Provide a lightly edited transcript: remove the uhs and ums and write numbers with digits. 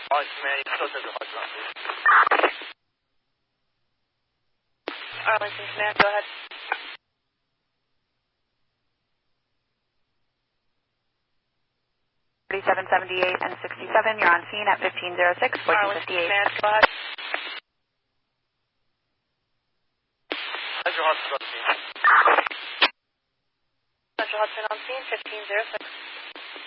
Arlington, man, you still Central Hudson, please. Arlington Command, go ahead. 3778 and 67, you're on scene at 1506, 1458. Command, go ahead. Central Hudson on scene. Central Hudson on scene, 1506.